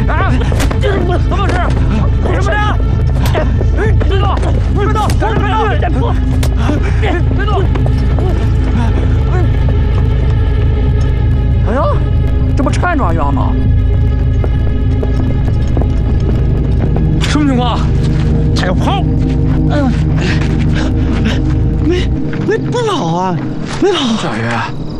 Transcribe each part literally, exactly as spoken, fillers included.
啊！这是不怎么回事？什么人？别动！别动！别动！别动！别别动！哎呀，这不陈状元吗？什么情况？他要跑！哎呦， 没没不跑啊！没跑！ 小鱼。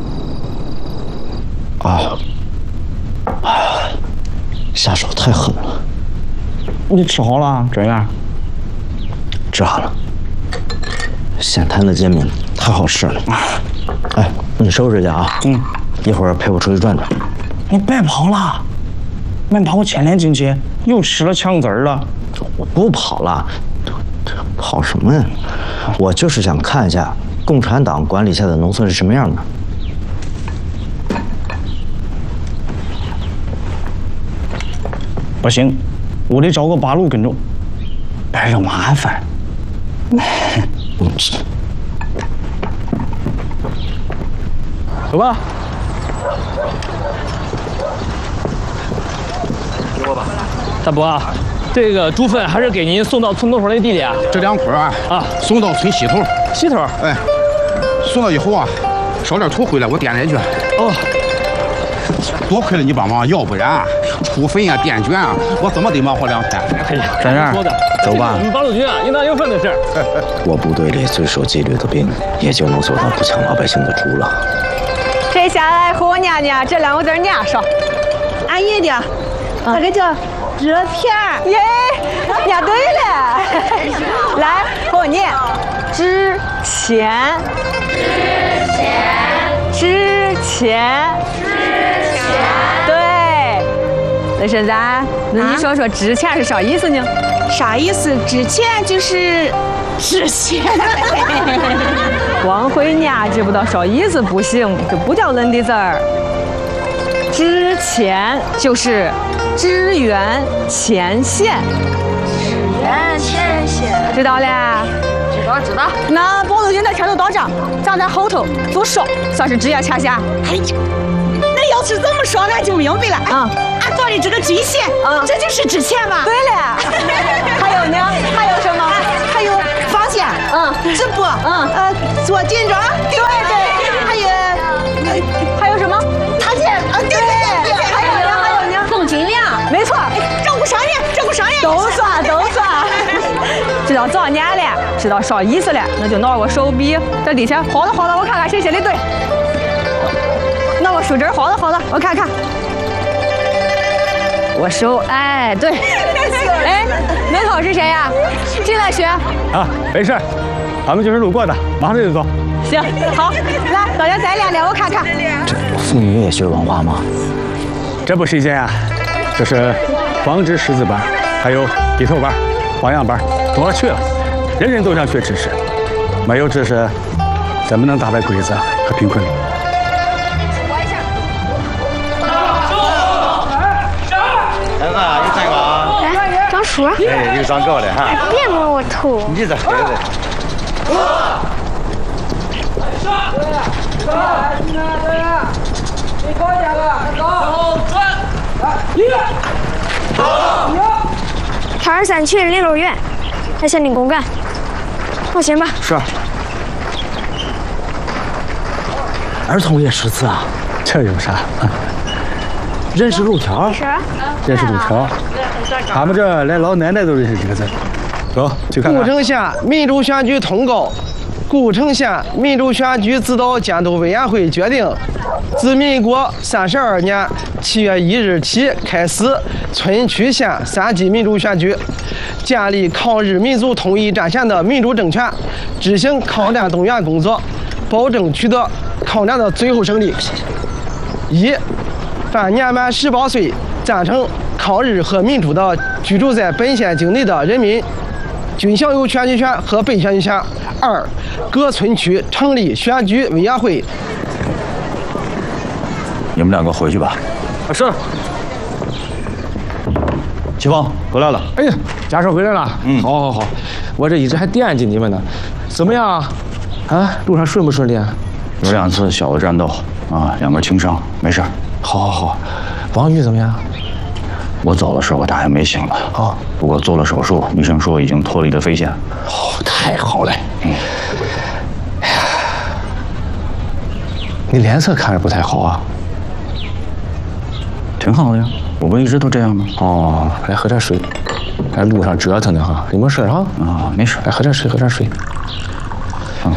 啊啊！下手太狠了。你吃好了，这样？吃好了。现摊的煎饼太好吃了。哎，你收拾去啊。嗯。一会儿陪我出去转转。你别跑了，没跑我牵连进去，又吃了枪子儿了。我不跑了，跑什么呀？我就是想看一下共产党管理下的农村是什么样的。不行，我得找个八路跟着，别惹麻烦。 走吧。给我吧，大伯，这个猪粪还是给您送到村头那地里啊？ 这两捆啊，啊，送到村西头。 西头？ 哎，送到以后啊，烧点土回来，我垫点去。 哦， 多亏了你帮忙，要不然土坟啊、垫卷啊，我怎么得忙活两天？ 哎呀， 这样，走吧。 我们八路军啊，应当应分的事。 我部队里最守纪律的兵，也就能做到不抢老百姓的猪了。 这下来和我念念这两个字念上。 俺爷的，那个叫纸片儿。 耶，念对了。来，和我念：之前，之前，之前，之前。对。那现在，那你说说之前是啥意思呢？ 啥意思？之前就是之前。 光会念知不道啥意思不行，这不叫认的字儿。之前就是支援前线。 支援前线。 知道了？ 知道知道。 那八路军在前头打仗，咱在后头做哨，算是支援前线。 哎呀，那要是这么说，俺就明白了。 啊、 嗯，俺做的这个军衔，啊、嗯，这就是之前嘛。 对了。还有呢？还有什么？ 还有防线， 嗯， 直播，嗯，呃，做军装， 对对。 还有， 呃，还有什么？ 塔线，啊，对对对。 还有呢？还有呢？ 送军粮， 没错。 照顾商人，照顾商人， 都算都算。知道早年了，知道啥意思了，那就拿个手笔在底下划拉划拉，我看看谁写的对。拿个树枝划拉划拉，我看看。我手，哎，对。哎，门口是谁呀？进来学。 啊，没事，俺们就是路过的，马上就走。 行，好，来，大家再练练，我看看。 这妇女也学文化吗？ 这不是一件啊，这是光知识字班，还有低头班、花样班，都要去了。人人都想学知识，没有知识，怎么能打败鬼子和贫困？ 孩子，你站个啊！ 哎，长树。 哎，又长高了哈！ 别摸我头！ 你这孩子。 唐二三群联络员，来向你公干。放心吧。 是。儿童也识字啊？ 这有啥？ 认识路条？ 是。 认识路条。他们这连老奶奶都认识这个字。走，去看看。 古城县民主选举通告。古城县民主选举指导监督委员会决定，自民国三十二年七月一日起开始村区县三级民主选举，建立抗日民族统一战线的民主政权，执行抗战动员工作，保证取得抗战的最后胜利。一，凡年满十八岁赞成抗日和民主的居住在本县境内的人民，均享有选举权和被选举权。二，各村区成立选举委员会。 你们两个回去吧。 啊，是。 启峰回来了。 哎呀，家属回来了。嗯，好，好，好。我这一直还惦记你们呢。怎么样啊？啊，路上顺不顺利啊？ 有两次小的战斗啊，两个轻伤，没事。 好，好，好。王玉怎么样？ 我走的时候他还没醒呢。哦，不过做了手术，医生说已经脱离了肺腺。 哦，太好了。 嗯。 哎呀，你脸色看着不太好啊。 挺好的呀，我不一直都这样吗？ 哦，来喝点水。在路上折腾呢哈，你没事哈？ 啊，没事。 来喝点水，喝点水。嗯。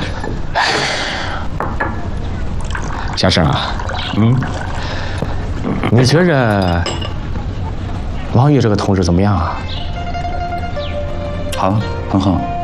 先生啊，嗯，你觉着王玉这个同志怎么样啊？ 好，很好。